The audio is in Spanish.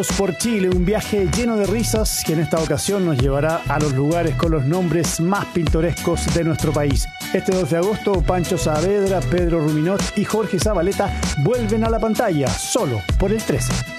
Por Chile, un viaje lleno de risas que en esta ocasión nos llevará a los lugares con los nombres más pintorescos de nuestro país. Este 2 de agosto, Pancho Saavedra, Pedro Ruminot y Jorge Zabaleta vuelven a la pantalla, solo por el 13.